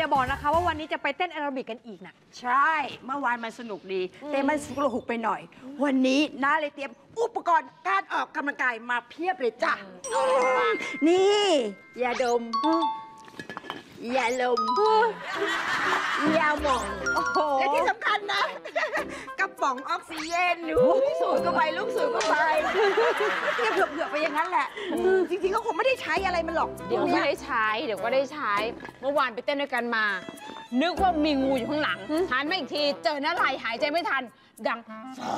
อย่าบอกนะคะว่าวันนี้จะไปเต้นแอโรบิกกันอีกนะใช่เมื่อวานมันสนุกดีแต่มันสนุกไปหน่อยวันนี้น้าเลยเตรียมอุปกรณ์การออกกำลังกายมาเพียบเลยจ้ะนี่ยาดมยาลมยาหม่องและที่สำคัญนะกระป๋องออกซิเจนดูสูดเข้าไปลูกสูดเข้าไปเทียบเผื่อไปอย่างนั้นแหละจริงๆก็คงไม่ได้ใช้อะไรมันหรอกเดี๋ยวก็ได้ใช้เมื่อวานไปเต้นด้วยกันมานึกว่ามีงูอยู่ข้างหลังหันมาอีกทีเจอหน้าไหลหายใจไม่ทันดัง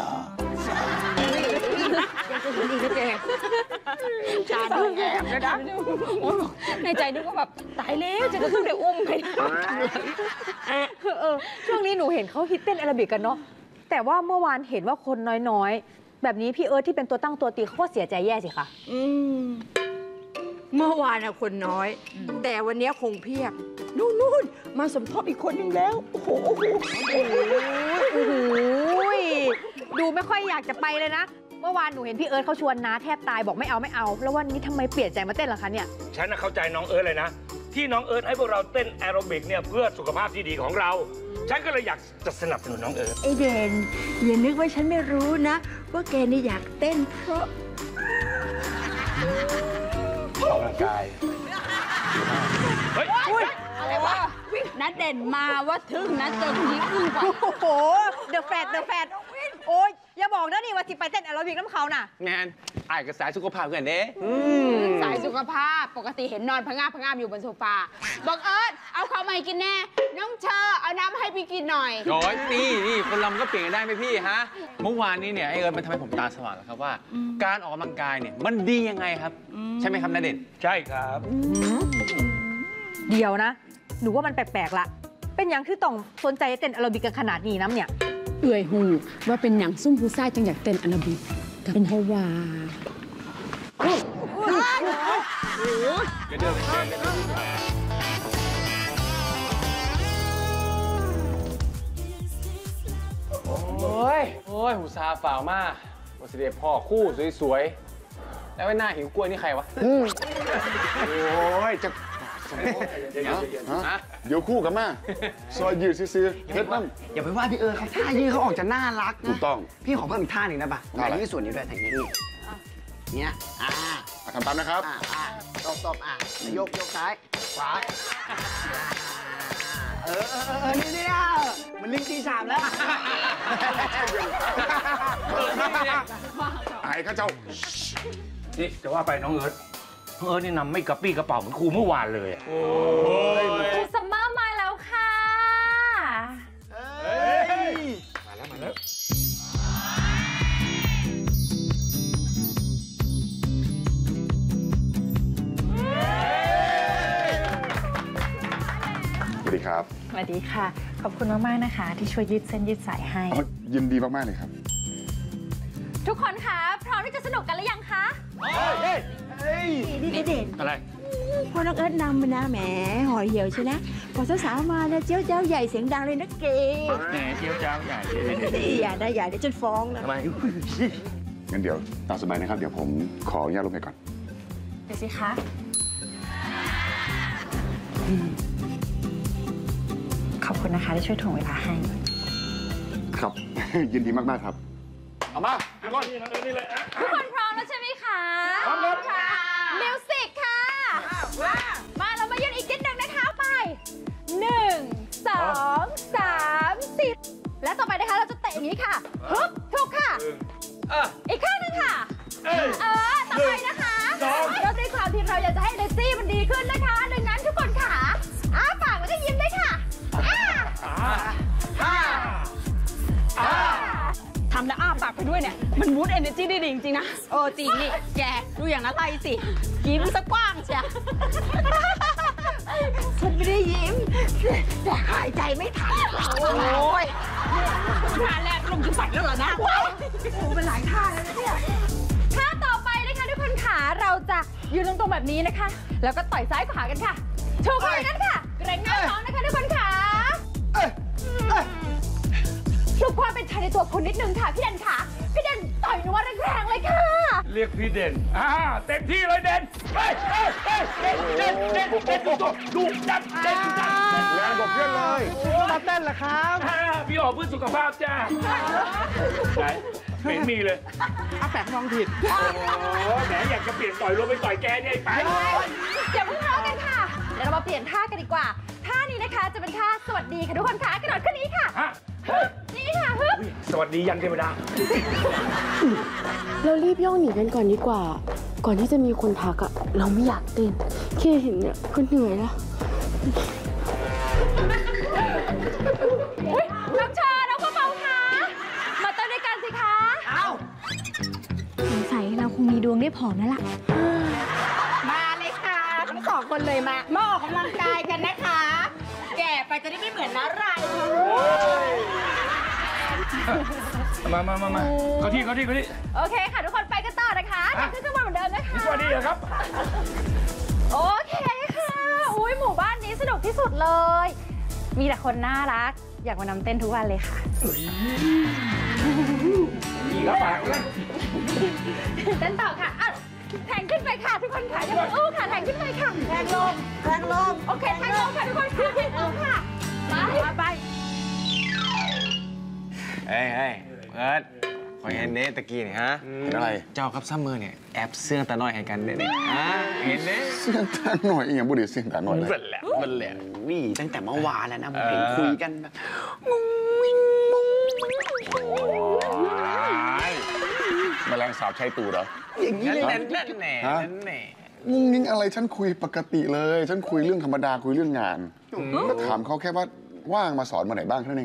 ยังจะเห็นอีกนะแกจานแอบนะในใจนึกว่าแบบตายแล้วจะต้องได้อุ้มไปช่วงนี้หนูเห็นเขาฮิตเต้นแอโรบิกกันเนาะแต่ว่าเมื่อวานเห็นว่าคนน้อยๆแบบนี้พี่เอิร์ธที่เป็นตัวตั้งตัวตีเขาก็เสียใจแย่สิคะเมื่อวานคนน้อยแต่วันนี้คงเพียบนู่นมาสมทบอีกคนนึงแล้วโอ้โหดูไม่ค่อยอยากจะไปเลยนะเมื่อวานหนูเห็นพี่เอิร์ธเขาชวนน้าแทบตายบอกไม่เอาแล้ววันนี้ทำไมเปลี่ยนใจมาเต้นล่ะคะเนี่ยฉันเข้าใจน้องเอิร์ธเลยนะที่น้องเอิร์ธให้พวกเราเต้นแอโรบิกเนี่ยเพื่อสุขภาพที่ดีของเราฉันก็เลยอยากจะสนับสนุนน้องเอิร์ธไอเดนอย่านึกว่าฉันไม่รู้นะว่าแกนี่อยากเต้นเพราะออกกำลังกายเฮ้ยอะไรวะนัดเด่นมาว่าทึ่งนัดเจอคนนี้อึ้งกว่าโอ้โหเดอะแฟดโอ้ยอย่าบอกนะนี่ว่าสิไปเต้นแอโรบิกน้ำเขาน่ะงานอ่านกระแสสุขภาพกันเด้สายสุขภาพปกติเห็นนอนพะงาบอยู่บนโซฟาบอกเอิร์ธเอาข้าวมาให้กินแน่น้องเชอเอาน้ำให้พี่กินหน่อยโอ้ยนี่คนเรามันก็เปลี่ยนกันได้ไหมพี่ฮะเมื่อวานนี้เนี่ยไอเอิร์ธมันทำให้ผมตาสว่างแล้วครับว่าการออกกำลังกายเนี่ยมันดียังไงครับใช่ไหมครับณเด่นใช่ครับเดี๋ยวนะหนูว่ามันแปลกๆละเป็นอย่างที่ต้องสนใจเต้นแอโรบิกกันขนาดนี้น้ำเนี่ยเอื่อยหูว่าเป็นอย่างซุ่มผู้ชายจังอยากเต้นแอโรบิกกับเพราะว่าโอ้ยหูซาฝ่าวมากวันเสด็จพ่อคู่สวยๆแล้วไอ้หน้าหิวกล้วยนี่ใครวะโอ้ยจะเดี๋ยวคู่กันมาซอยยืดซื้อเพชรน้ำอย่าไปว่าพี่เขาท่ายืดเขาออกจะน่ารักนะถูกต้องพี่ขอเพิ่มอีกท่าหนึ่งนะป่ะแต่ที่ส่วนนี้ด้วยแต่งนี้เนี่ยทำตามนะครับตบยกซ้ายขวานี่มันลิงตีสามแล้วไอ้ข้าเจ้านี่จะว่าไปน้องเอิร์ธนี่นำไม่กระปี้กระเป๋าเหมือนครูเมื่อวานเลยครูซัมเมอร์มาแล้วค่ะมาแล้วสวัสดีครับสวัสดีค่ะขอบคุณมากๆนะคะที่ช่วยยืดเส้นยืดสายให้ยินดีมากๆเลยครับทุกคนคะพร้อมที่จะสนุกกันหรือยังคะนี่เด่นอะไรพอน้องเอิร์ธนำมานะแหมห่อเหี่ยวใช่ไหมพอสาวๆมาเนี่ยเจ้าใหญ่เสียงดังเลยนะเก๋แหมเจ้าใหญ่อย่าได้เดี๋ยวจนฟ้องนะทำไมงั้นเดี๋ยวตามสบายนะครับเดี๋ยวผมขออนุญาตลงไปก่อนเดี๋ยวสิคะขอบคุณนะคะที่ช่วยถ่วงเวลาให้ครับยินดีมากๆครับเอามาทุกคนพร้อมแล้วใช่ไหมคะพร้อมแล้วค่ะมิวสิกค่ะมาเรามายืนอีกนิดนึงนะคะไป1 2 3 4และต่อไปนะคะเราจะเตะอย่างนี้ค่ะฮึบถูกค่ะอีกข้างนึงค่ะต่อไปนะคะเราด้วยความที่เราอยากจะให้เนซี่มันดีขึ้นนะคะดังนั้นทุกคนค่ะปากแล้วก็ยิ้มด้วยค่ะทำแล้วปากไปด้วยเนี่ยมันบูสต์ energy ได้ดีจริงๆนะจริงนี่แกดูอย่างนั้นไรสิยิ้มซะกว้างเชียฉันไม่ได้ยิ้มแต่หายใจไม่ทันโอ้ยท่าแรกลงจะใส่แล้วเหรอนะโอ้เป็นหลายท่าแล้วนะเนี่ยท่าต่อไปนะคะทุกคนขาเราจะยืนตรงๆแบบนี้นะคะแล้วก็ต่อยซ้ายขวากันค่ะถูกเลยกันค่ะเกรงหน้าท้องนะคะทุกคนขาปลุกความเป็นชายในตัวคุณนิดนึงค่ะพี่เด่นค่ะพี่เด่นตต่อยนวดแรงๆเลยค่ะเรียกพี่เด่นเต็มที่เลยเด่นเฮ้ยเด่นดูจัดเด่นจัดแรงกว่าเพื่อนเลยมาเต้นเหรอครับพี่ออกเพื่อสุขภาพจ้าไหนไม่มีเลยอาแปะมองผิดโอ้แหมอยากจะเปลี่ยนต่อยลงไปต่อยแกเนี่ยไอ้ไปอย่าเพิ่งทะเลาะกันค่ะ เดี๋ยวเรามาเปลี่ยนท่ากันดีกว่า ท่านี้นะคะจะเป็นท่าสวัสดีค่ะทุกคนค่ะกระโดดขึ้นนี้ค่ะ นี่ค่ะฮึบสวัสดียันเทวดาเรารีบย่องหนีกันก่อนดีกว่า ก่อนที่จะมีคนทักอะเราไม่อยากเต้นแค่เห็นเนี่ยก็เหนื่อยแล้วน้องเชอน้องเบาๆค่ะ มาเต้นด้วยกันสิคะสงสัยเราคงมีดวงได้ผอมแล้วล่ะมาเลยค่ะทั้งสองคนเลยมาออกกำลังกายกันนะคะ แก่ไปจะได้ไม่เหมือนน้าไรมาเขาที่โอเคค่ะทุกคนไปกันต่อนะคะเดี๋ยวขึ้นข้างบนเหมือนเดิมนะคะสวัสดีเหรอครับโอเคค่ะ อุ้ยหมู่บ้านนี้สนุกที่สุดเลย มีแต่คนน่ารัก อยากมานำเต้นทุกวันเลยค่ะอีกแล้วปากเลยเต้นต่อค่ะอ้าวแทงขึ้นไปค่ะทุกคนค่ะอย่าเพิ่งอู้ค่ะแทงขึ้นไปค่ะแทงลงโอเคแทงลงค่ะทุกคนค่ะแทงลงค่ะไปเฮ้ยเอิร์ธขอเห็นเนตะกี้นี่ฮะเห็นอะไรเจ้ากับซัมเมอร์เนี่ยแอบเสื้องตาน้อยให้กันเนี่ยเห็นเด้เสียงตาหน่อยอีกอย่างบุรีเสียงตาหน่อยเลยมันแหละนี่ตั้งแต่เมื่อวานแล้วนะผมเห็นคุยกันแบบแมลงสาบใช้ตูดเหรออย่างนี้เลยนั่นแน่ฮะนั่นแน่งุ้งงิ้งอะไรฉันคุยปกติเลย ฉันคุยเรื่องธรรมดาคุยเรื่องงานก็ถามเขาแค่ว่าว่างมาสอนมาไหนบ้างเท่านั้นเอง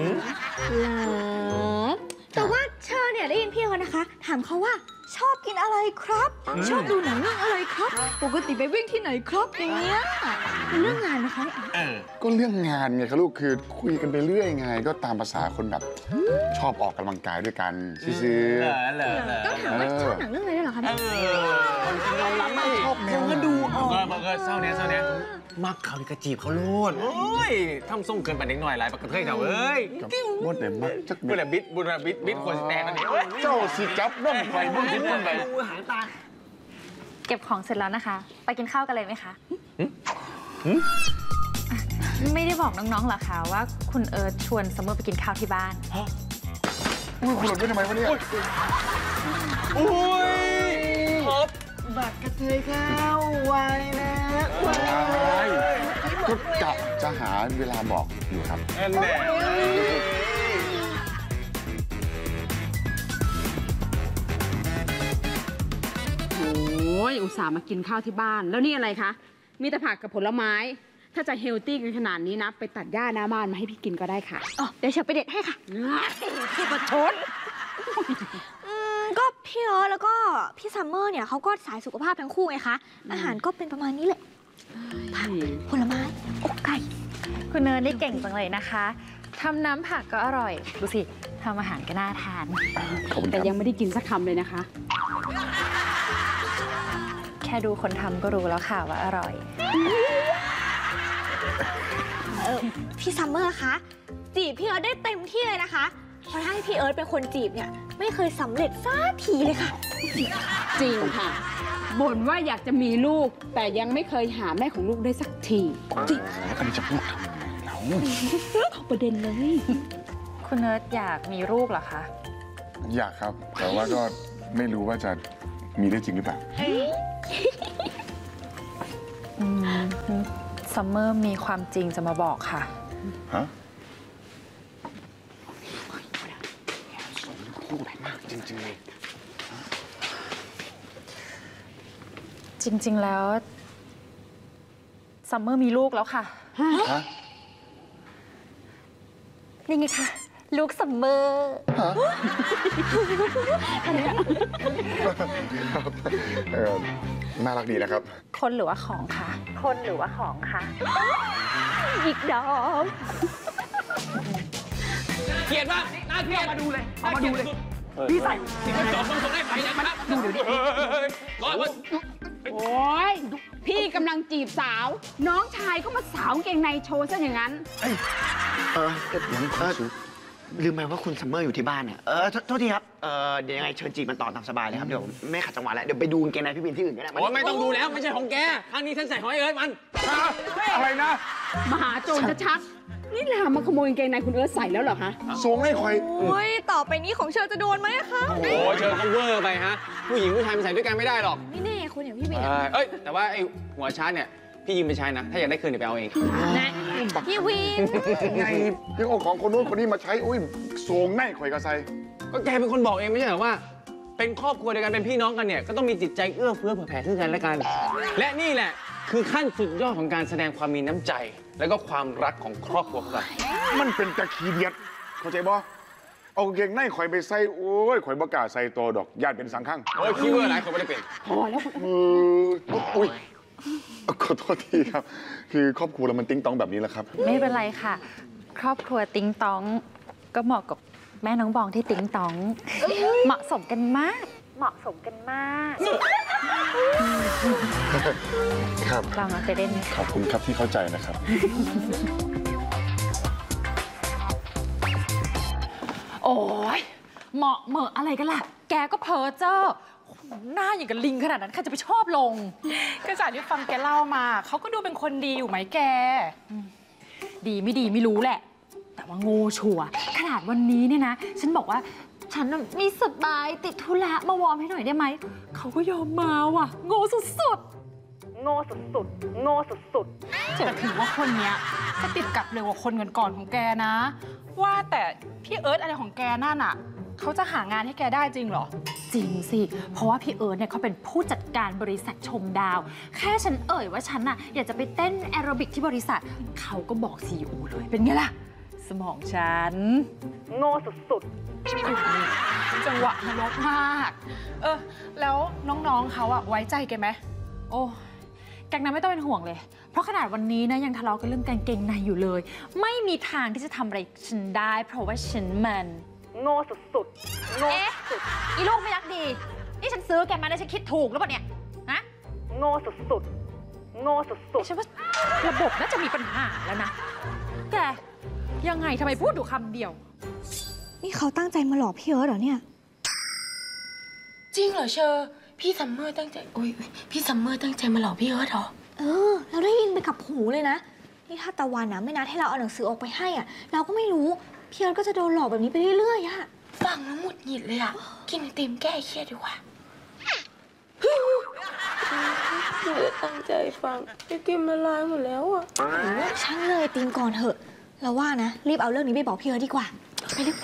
แต่ว่าเชอเนี่ยได้ยินพี่เขานะคะ ถามเขาว่าชอบกินอะไรครับ ชอบดูหนังเรื่องอะไรครับ ปกติไปวิ่งที่ไหนครับอย่างเงี้ยเป็นเรื่องงานนะคะก็เรื่องงานไงครับลูกคือคุยกันไปเรื่อยไง ก็ตามภาษาคนแบบชอบออกกำลังกายด้วยกันซื้อเหรอต้องถามว่าชอบหนังเรื่องอะไรด้วยเหรอคะเนี่ยชอบแนวก็ดูเกิดเศร้าเนี้ยมักเขาดิกระจีบเขาโลดโอ้ยทำส่งเกินไปเด็กหน่อยหลายปากกระเทยเขาเอ้ยกับมดเดมมักจักบุญบิดควรสิแตกกันนี่เจ้าสิจับน้ำไฟบุญคิดบุญไปเก็บของเสร็จแล้วนะคะ ไปกินข้าวกันเลยไหมคะไม่ได้บอกน้องๆหรอคะว่าคุณเอิร์ธชวนซัมเมอร์ไปกินข้าวที่บ้านอุ้ยคุณหลุดไปทำไมวะเนี่ยอุ้ยครับบัตรกระเทยเข้าไว้นะก็กะจะหาเวลาบอกอยู่ครับอันแน่โอ้ยอุตส่าห์มากินข้าวที่บ้าน แล้วนี่อะไรคะ มีแต่ผักกับผลไม้ ถ้าจะเฮลตี้กันขนาดนี้นะ ไปตัดหญ้าหน้าบ้านมาให้พี่กินก็ได้ค่ะอ๋อเดี๋ยวเชอไปเด็ดให้ค่ะพี่ประชดก็พี่เอิร์ธแล้วก็พี่ซัมเมอร์เนี่ยเขาก็สายสุขภาพทั้งคู่ไงคะ อาหารก็เป็นประมาณนี้แหละผักผลไม้อกไก่คุณเอิร์ธนี่เก่งจังเลยนะคะทำน้ำผักก็อร่อย ดูสิทำอาหารก็น่าทานขอบคุณคแต่รับยังไม่ได้กินสักคำเลยนะคะแค่ดูคนทำก็รู้แล้วค่ะว่าอร่อยพี่ซัมเมอร์คะจีบพี่เอิร์ธได้เต็มที่เลยนะคะเพราะถ้าให้พี่เอิร์ธเป็นคนจีบเนี่ยไม่เคยสำเร็จสักทีเลยค่ะจริงค่ะ บ่นว่าอยากจะมีลูก แต่ยังไม่เคยหาแม่ของลูกได้สักทีแล้วอันนี้จะพูดทำไมเราเขาประเด็นเลยคุณเอิร์ธอยากมีลูกเหรอคะอยากครับ แต่ว่าก็ไม่รู้ว่าจะมีได้จริงหรือเปล่าซัมเมอร์มีความจริงจะมาบอกค่ะฮะพูดอะไรมากจริงๆเลยจริง ๆ แล้วซัมเมอร์มีลูกแล้วค่ะฮะนี่ไงคะลูกซัมเมอร์น่ารักดีนะครับคนหรือว่าของคะคนหรือว่าของคะอีกดอกเกลียดมากน่าเกลียดมาดูเลยเอามาดูเลยพี่ใส่จอบต้องได้ไปนะครับดูเดี๋ยวนี้ร้อยวันโอ้ยพี่กำลังจีบสาว น้องชายก็มาสาวเกงในโชว์ซะอย่างนั้นยังขอสูลืมไปว่าคุณซัมเมอร์อยู่ที่บ้านเนี่ยโทษทีครับเดี๋ยวยังไงเชิญจีบมันต่อตามสบายเลยครับเดี๋ยวไม่ขัดจังหวะแล้วเดี๋ยวไปดูกางเกงในพี่วินที่อื่นก็ได้โอ้ยไม่ต้องดูแล้วไม่ใช่ของแกครั้งนี้ฉันใส่ของไอ้เอิร์ธมันอะไรนะมหาโจรชัดๆนี่ลามมาขโมยกางเกงในคุณเอิร์ธใส่แล้วเหรอคะทรงให้คอยโอ้ยต่อไปนี้ของเชอจะโดนไหมอะคะโอ้เชิญก็เวอร์ไปฮะผู้หญิงผู้ชายมันใส่ด้วยกันไม่ได้หรอกไม่แน่คนอย่างพี่วินเอ้ยแต่ว่าไอ้หัวชาร์จเนี่ยพี่ยืมไปใช้นะถ้าอยากได้คืนเดี๋ยวไปเอาเองพี่วินไงยังเอาของคนนู้นคนนี้มาใช้อุ้ยทรงให้คอยกระไซก็แกเป็นคนบอกเองไม่ใช่เหรอว่า เป็นครอบครัวเดียวกันเป็นพี่น้องกันเนี่ยก็ต้องมีจิตใจเอื้อเฟื้อเผื่อแผ่ซึ่งกันและกัน และนี่แหละคือขั้นสุดยอดของการแสดงความมีน้ำใจ และก็ความรักของครอบครัวเรามันเป็นตะขี้เดียดเข้าใจบ่เอากางเกงในข่อยไปใส่โอ้ยข่อยบ่กล้าใส่ตัวดอกญาติเป็นสังขังโอ้ยคิดว่าหลายคนไม่ได้เป็นอุ้ยขอโทษทีครับ คือครอบครัวเรามันติ้งต้องแบบนี้แหละครับไม่เป็นไรค่ะ ครอบครัวติ๊งต้องก็เหมาะกับแม่น้องบองที่ติ๊งต้อง เหมาะสมกันมาก เหมาะสมกันมากครับเรามาไปเล่นขอบคุณครับที่เข้าใจนะครับโอ้ยเหมาะเหมอะอะไรกันล่ะ แกก็เพ้อเจ้อหน้าอย่างกับลิงขนาดนั้นใครจะไปชอบลงก็จากที่ฟังแกเล่ามาเขาก็ดูเป็นคนดีอยู่ไหมแกดีไม่ดีไม่รู้แหละ แต่ว่าโง่ชัวร์ขนาดวันนี้เนี่ยนะ ฉันบอกว่าฉันน่ะไม่สบายติดธุระมาวอร์มให้หน่อยได้ไหม เขาก็ยอมมาว่ะ โง่สุดๆ โง่สุดๆ โง่สุดๆแต่ถือว่าคนเนี้ยก็ติดกับเร็วกว่าคนก่อนๆของแกนะ ว่าแต่พี่เอิร์ธอะไรของแกนั่นอ่ะเขาจะหางานให้แกได้จริงเหรอจริงสิ เพราะว่าพี่เอิร์ธเนี่ยเขาเป็นผู้จัดการบริษัทชมดาว แค่ฉันเอ่ยว่าฉันน่ะอยากจะไปเต้นแอโรบิกที่บริษัท เขาก็บอก CEO เลย เป็นไงล่ะ สมองฉัน โง่สุดๆจังหวะนรกมาก แล้วน้องๆเขาอะไว้ใจแกไหมโอ้แกงนั้นไม่ต้องเป็นห่วงเลย เพราะขนาดวันนี้นะยังทะเลาะกันเรื่องกางเกงในอยู่เลย ไม่มีทางที่จะทำอะไรฉันได้ เพราะว่าฉันมันโง่สุดๆ โง่สุดอีลูกไม่รักดี นี่ฉันซื้อแกมาได้ฉันคิดถูกหรือเปล่าเนี่ย ฮะ โง่สุดๆ โง่สุดๆ ฉันว่าระบบน่าจะมีปัญหาแล้วนะ แก ยังไงทำไมพูดอยู่คำเดียวนี่เขาตั้งใจมาหลอกพี่เอิร์ธเหรอเนี่ยจริงเหรอเชอร์พี่ซัมเมอร์ตั้งใจพี่ซัมเมอร์ตั้งใจมาหลอกพี่เอิร์ธเหรอเราได้ยินไปกับหูเลยนะ นี่ถ้าตะวันนะไม่นัดให้เราเอาหนังสือออกไปให้อ่ะ เราก็ไม่รู้พี่เอิร์ธก็จะโดนหลอกแบบนี้ไปเรื่อยๆอะฟังแล้วหงุดหงิดเลยอะกินไอติมแก้เครียดดีกว่าหนูตั้งใจฟังไอติมละลายหมดแล้วอะช่างเลยตีมก่อนเถอะ เราว่านะ รีบเอาเรื่องนี้ไปบอกพี่เอิร์ธดีกว่า ไปเร็ว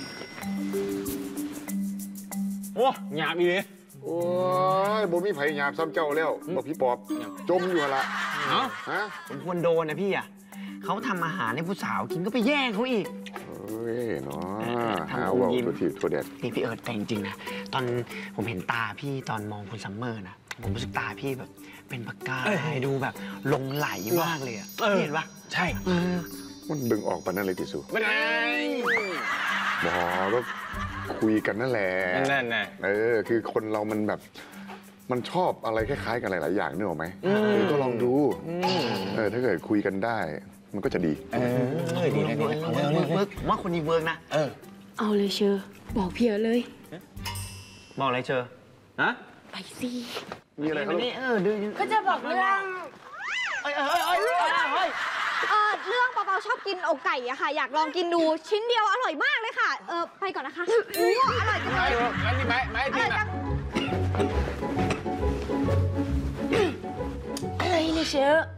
โอ้หยาบอีเลยโอ้ยบ่มีไผยามซ้ำเจ้าแล้วบอกพี่ปอบ จมอยู่หั่นละเอ้าฮะผมควรโดนนะพี่อะเขาทำอาหารให้ผู้สาวกินก็ไปแย่งเขาอีกเอ้ยเนาะทำหาอมว่ายิ้มตัวทีตัวเด็ดนี่พี่เอิร์ธแต่จริงๆนะตอนผมเห็นตาพี่ตอนมองคุณซัมเมอร์นะผมรู้สึกตาพี่แบบเป็นประกายดูแบบหลงไหลมากเลยอะพี่เห็นปะใช่มันดึงออกปานนั้นเลยติสุไม่ได้บอก็คุยกันนั่นแหละนั่นน่ะคือคนเรามันแบบ มันชอบอะไรคล้ายๆกันหลายๆอย่างนึกออกไหมก็ลองดูถ้าเกิดคุยกันได้ มันก็จะดีดีนะดีนะเวิร์กผมว่าคนนี้เวิร์กนะเอาเลยเชอร์บอกพี่เอิร์ธเลยบอกอะไรเชอฮะไปสิมีอะไรครับนี่ดูก็จะบอกเรื่องเรื่องเปาๆชอบกินอกไก่อะค่ะ อยากลองกินดูชิ้นเดียวอร่อยมากเลยค่ะ ไปก่อนนะคะอร่อยจังเลยแล้วนี่ไม้ติมอะอะไรเนี่ยเชอร์